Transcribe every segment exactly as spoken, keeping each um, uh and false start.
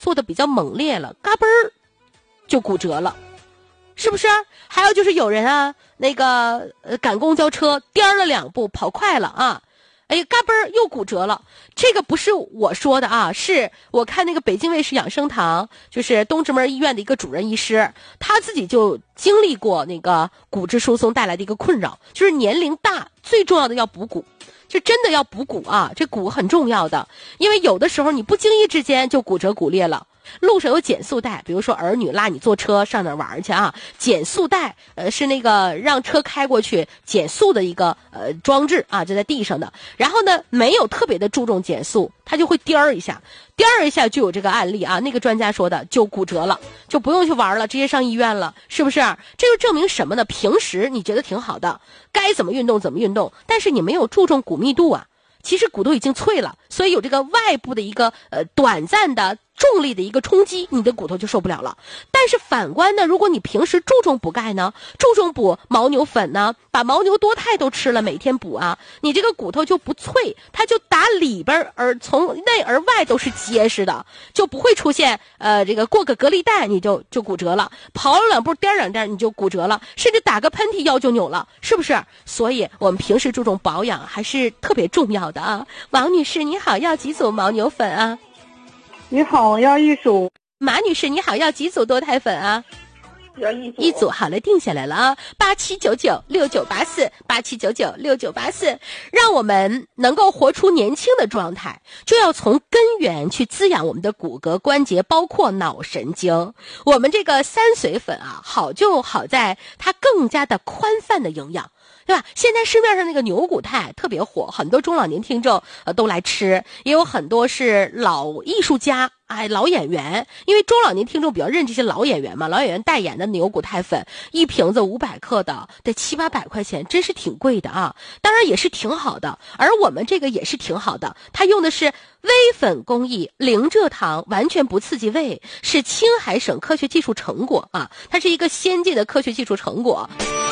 做的比较猛烈了，嘎嘣儿就骨折了，是不是？还有就是有人啊，那个呃赶公交车颠了两步，跑快了啊，哎呀，嘎嘣儿又骨折了。这个不是我说的啊，是我看那个北京卫视养生堂，就是东直门医院的一个主任医师，他自己就经历过那个骨质疏松带来的一个困扰，就是年龄大，最重要的要补骨。就真的要补骨啊，这骨很重要的，因为有的时候你不经意之间就骨折骨裂了。路上有减速带，比如说儿女拉你坐车上哪儿玩去啊，减速带呃是那个让车开过去减速的一个呃装置啊，就在地上的。然后呢，没有特别的注重减速，它就会颠儿一下，颠儿一下就有这个案例啊。那个专家说的就骨折了，就不用去玩了，直接上医院了，是不是？这就证明什么呢？平时你觉得挺好的，该怎么运动怎么运动，但是你没有注重骨密度啊。其实骨头已经脆了，所以有这个外部的一个呃短暂的重力的一个冲击，你的骨头就受不了了。但是反观呢，如果你平时注重补钙呢，注重补牦牛粉呢，把牦牛多肽都吃了，每天补啊，你这个骨头就不脆，它就打里边而从内而外都是结实的，就不会出现呃这个过个隔离带你就就骨折了，跑了两步颠两颠你就骨折了，甚至打个喷嚏腰就扭了，是不是？所以我们平时注重保养还是特别重要的啊。王女士你好，要几组牦牛粉啊？ 你好，要一组。 马女士你好，要几组多肽粉啊？ 要一组。 一组，好了，定下来了啊！八七九九六九八四，八七九九六九八四，让我们能够活出年轻的状态，就要从根源去滋养我们的骨骼关节，包括脑神经。我们这个三髓粉啊，好就好在它更加的宽泛的营养。对吧？现在市面上那个牛骨肽特别火，很多中老年听众呃都来吃，也有很多是老艺术家，哎，老演员，因为中老年听众比较认这些老演员嘛，老演员代言的牛骨肽粉，一瓶子五百克的，得七八百块钱，真是挺贵的啊。当然也是挺好的，而我们这个也是挺好的，它用的是微粉工艺，零蔗糖，完全不刺激胃，是青海省科学技术成果啊，它是一个先进的科学技术成果。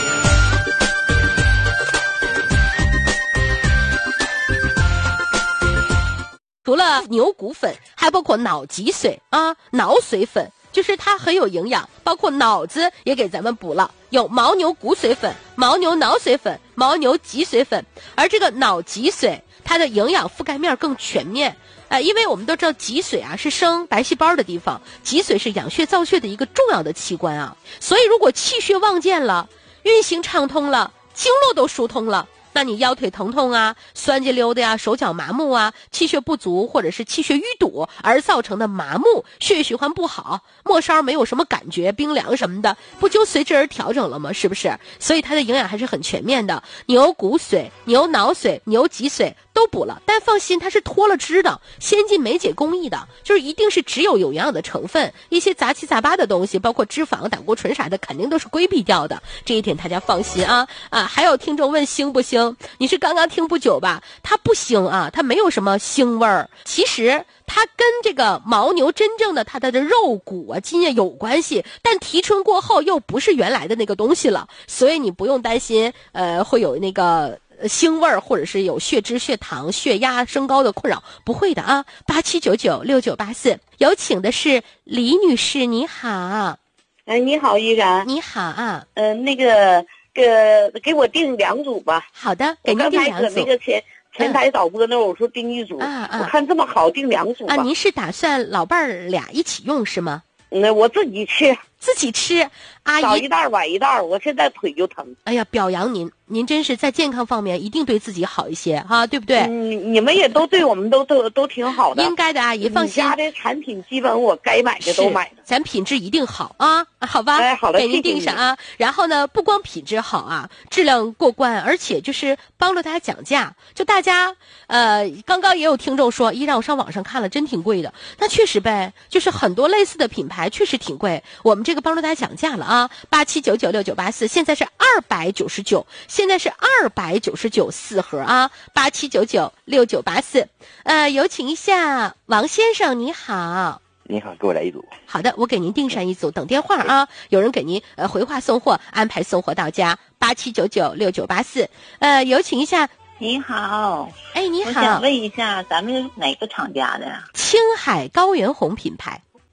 除了牛骨粉，还包括脑脊髓啊、脑髓粉，就是它很有营养，包括脑子也给咱们补了，有牦牛骨髓粉、牦牛脑髓粉、牦牛脊髓粉。而这个脑脊髓，它的营养覆盖面更全面。呃，因为我们都知道脊髓啊是生白细胞的地方，脊髓是养血造血的一个重要的器官啊，所以如果气血旺健了，运行畅通了，经络都疏通了，那你腰腿疼痛啊、酸结溜的呀、手脚麻木啊、气血不足或者是气血淤堵而造成的麻木、血液循环不好、末梢没有什么感觉、冰凉什么的，不就随之而调整了吗？是不是？所以它的营养还是很全面的。牛骨髓、牛脑髓、牛脊髓都补了，但放心，它是脱了脂的，先进酶解工艺的，就是一定是只有有营养的成分，一些杂七杂八的东西，包括脂肪、胆固醇啥的，肯定都是规避掉的，这一点大家放心啊啊！还有听众问腥不腥？你是刚刚听不久吧？它不腥啊，它没有什么腥味儿。其实它跟这个牦牛真正的它的肉骨啊、筋啊有关系，但提纯过后又不是原来的那个东西了，所以你不用担心，呃，会有那个腥味儿，或者是有血脂、血糖、血压升高的困扰，不会的啊。八七九九六九八四，有请的是李女士，你好。 哎，你好，依然。 你好啊。 嗯、呃，那个。呃，给我订两组吧。 好的，给您订两组。 我刚才搁那个前前台导播那儿，我说订一组， 啊啊， 我看这么好，订两组吧。 啊，您是打算老伴儿俩一起用是吗？ 嗯，我自己吃， 自己吃。阿姨早一袋晚一袋，我现在腿就疼。 哎呀，表扬您，您真是在健康方面一定对自己好一些哈，对不对？ 嗯，你们也都对我们都都都挺好的。 应该的，阿姨放心。 你家的产品基本我该买的都买了， 咱品质一定好啊，好吧？ 哎，好的， 给您订上啊。然后呢，不光品质好啊，质量过关，而且就是帮着大家讲价。就大家呃，刚刚也有听众说，一让我上网上看了，真挺贵的。那确实呗，就是很多类似的品牌确实挺贵。我们这个帮助大家讲价了啊，八七九九六九八四，现在是二百九十九，现在是二百九十九四盒啊，八七九九六九八四。呃，有请一下王先生，你好。 你好，给我来一组。 好的，我给您订上一组，等电话啊。有人给您呃回话送货，安排送货到家。八七九九六九八四。呃，有请一下。 你好， 哎，你好， 我想问一下，咱们哪个厂家的呀？ 青海高原红品牌。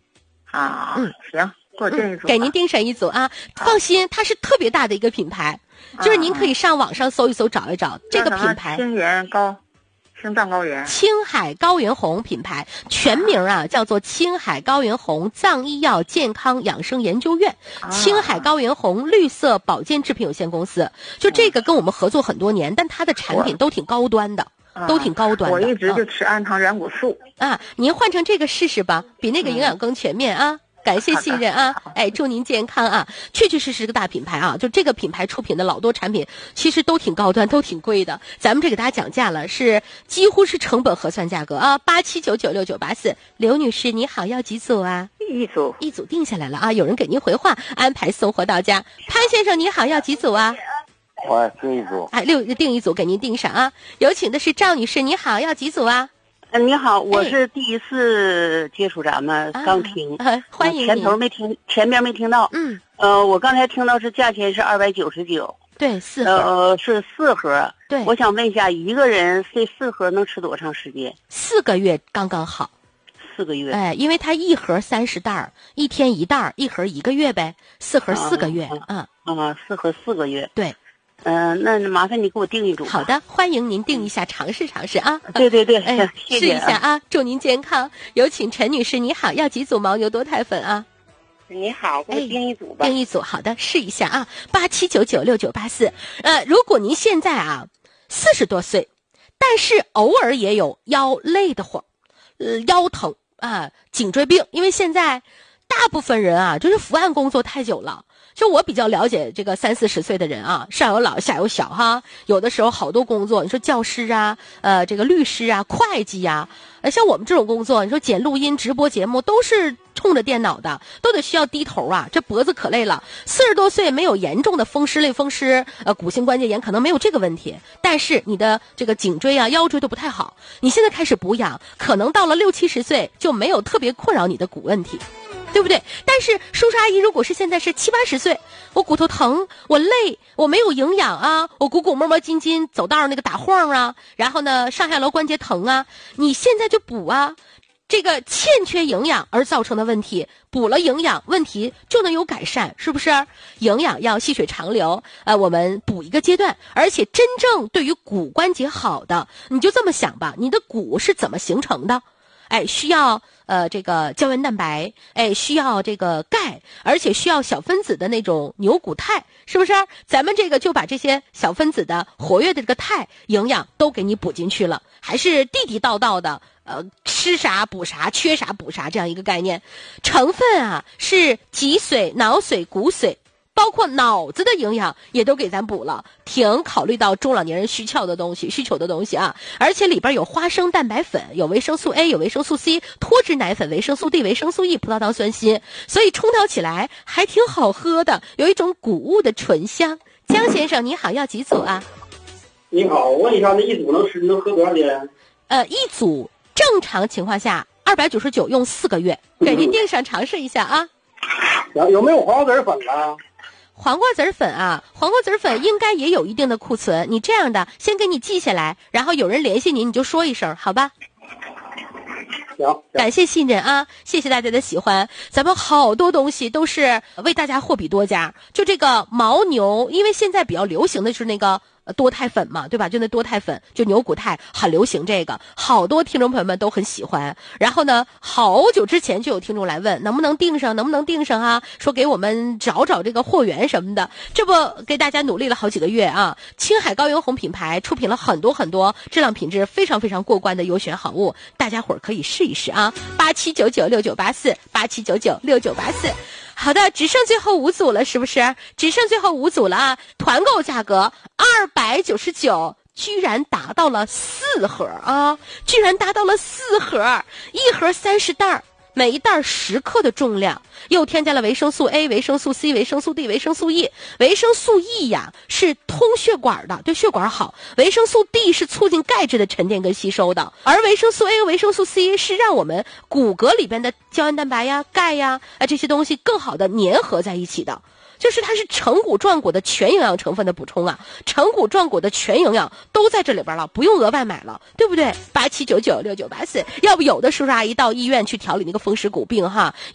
啊， 嗯， 行，给我订一组、 嗯，给您订上一组啊。放心，它是特别大的一个品牌，就是您可以上网上搜一搜，找一找、啊、这个品牌。 青原高。青藏高原， 青海高原红品牌全名啊叫做青海高原红藏医药健康养生研究院，啊、青海高原红绿色保健制品有限公司。就这个跟我们合作很多年，但它的产品都挺高端的，都挺高端的。 我一直就吃氨糖软骨素啊，您换成这个试试吧，比那个营养更全面啊。嗯，感谢信任啊，哎，祝您健康啊！确确实实个大品牌啊，就这个品牌出品的老多产品，其实都挺高端，都挺贵的。咱们这给大家讲价了，是几乎是成本核算价格啊，八七九九六九八四。刘女士你好，要几组啊？ 一组， 一组定下来了啊，有人给您回话，安排送货到家。潘先生你好，要几组啊？ 我订一组。 哎，六订一组，给您订上啊。有请的是赵女士，你好，要几组啊？ 呃，你好，我是第一次接触咱们， 哎、 刚听、 啊，欢迎你。 前头没听，前边没听到。 嗯， 呃，我刚才听到是价钱是二百九十九， 对，四盒， 呃，是四盒。 对， 我想问一下，一个人这四盒能吃多长时间？ 四个月刚刚好。 四个月， 哎，因为它一盒三十袋儿，一天一袋儿，一盒一个月呗，四盒四个月， 啊啊，啊四盒四个月， 对。 嗯、呃，那麻烦你给我订一组。 好的，欢迎您订一下，尝试尝试啊。 对对对， 哎， 谢谢试一下啊，祝您健康。有请陈女士，你好，要几组牦牛多肽粉啊？ 你好，给我订一组吧。 哎、订一组，好的，试一下啊，八七九九六九八四。呃，如果您现在啊四十多岁，但是偶尔也有腰累得慌，呃，腰疼啊，颈椎病，因为现在大部分人啊，就是伏案工作太久了。就我比较了解这个三四十岁的人啊，上有老下有小哈，有的时候好多工作，你说教师啊，呃，这个律师啊，会计呀、啊，呃，像我们这种工作，你说剪录音、直播节目都是冲着电脑的，都得需要低头啊，这脖子可累了。四十多岁没有严重的风湿类风湿，呃，骨性关节炎可能没有这个问题，但是你的这个颈椎啊、腰椎都不太好，你现在开始补养，可能到了六七十岁就没有特别困扰你的骨问题。对不对？但是叔叔阿姨如果是现在是七八十岁，我骨头疼，我累，我没有营养啊，我鼓鼓磨磨筋筋走道那个打晃啊，然后呢上下楼关节疼啊，你现在就补啊，这个欠缺营养而造成的问题，补了营养，问题就能有改善，是不是？营养要细水长流，呃，我们补一个阶段，而且真正对于骨关节好的，你就这么想吧，你的骨是怎么形成的？哎，需要呃这个胶原蛋白，哎，需要这个钙，而且需要小分子的那种牛骨肽，是不是？咱们这个就把这些小分子的活跃的这个肽营养都给你补进去了，还是地地道道的，呃，吃啥补啥，缺啥补啥这样一个概念。成分啊是脊髓、脑髓、骨髓。包括脑子的营养也都给咱补了，挺考虑到中老年人需求的东西，需求的东西啊，而且里边有花生蛋白粉，有维生素 A， 有维生素 C， 脱脂奶粉，维生素 D， 维生素 E， 葡萄糖酸锌，所以冲调起来还挺好喝的，有一种谷物的醇香。江先生你好，要几组啊？ 你好，我问一下，那一组能吃能喝多少天？ 呃，一组正常情况下二百九十九用四个月，给您订上尝试一下啊。 有有没有黄瓜籽粉啊？ 黄瓜籽粉啊，黄瓜籽粉应该也有一定的库存。你这样的，先给你记下来，然后有人联系你，你就说一声，好吧？ 行， 感谢信任啊，谢谢大家的喜欢。咱们好多东西都是为大家货比多家。就这个牦牛，因为现在比较流行的是那个多肽粉嘛，对吧？就那多肽粉，就牛骨肽很流行，这个好多听众朋友们都很喜欢。然后呢，好久之前就有听众来问能不能订上，能不能订上啊？说给我们找找这个货源什么的。这不给大家努力了好几个月啊！青海高原红品牌出品了很多很多质量品质非常非常过关的优选好物，大家伙儿可以试一试啊！八七九九六九八四，八七九九六九八四。好的，只剩最后五组了，是不是？只剩最后五组了啊！团购价格二百九十九，居然达到了四盒啊！居然达到了四盒，一盒三十袋，每一袋十克的重量，又添加了维生素 A、维生素 C、维生素 D、维生素 E。维生素 E 呀是通血管的，对血管好；维生素 D 是促进钙质的沉淀跟吸收的，而维生素 A 和维生素 C 是让我们骨骼里边的胶原蛋白呀、钙呀啊这些东西更好的粘合在一起的。就是它是成骨壮骨的全营养成分的补充啊，成骨壮骨的全营养都在这里边了，不用额外买了，对不对？八七九九六九八四，要不有的叔叔阿姨到医院去调理那个风湿骨病哈。